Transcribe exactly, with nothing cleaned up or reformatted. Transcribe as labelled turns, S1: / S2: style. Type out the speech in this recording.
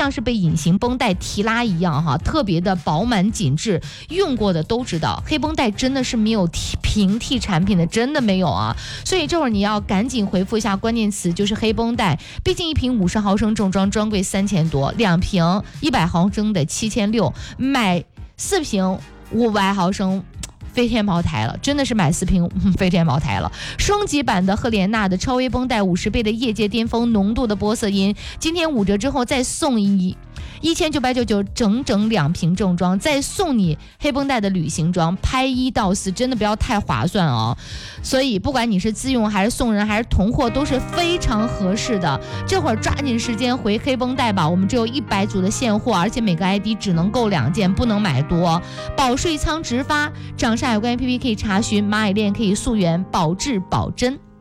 S1: 像是被隐形绷带提拉一样哈，特别的饱满紧致，用过的都知道，黑绷带真的是没有平替产品的，真的没有啊。所以这会儿你要赶紧回复一下关键词，就是黑绷带。毕竟一瓶五十毫升正装专柜三千多，两瓶一百毫升的七千六，买四瓶五百毫升。飞天茅台了，真的是买四瓶飞天茅台了。升级版的赫莲娜的超微绷带五十倍的业界巅峰浓度的玻色因，今天五折之后再送一一千九百九十九，整整两瓶正装，再送你黑绷带的旅行装，拍一到四，真的不要太划算哦。所以不管你是自用还是送人还是囤货，都是非常合适的。这会儿抓紧时间回黑绷带吧，我们只有一百组的现货，而且每个 I D 只能购两件，不能买多。保税仓直发，掌上海关 A P P 可以查询，蚂蚁链可以溯源，保质保真。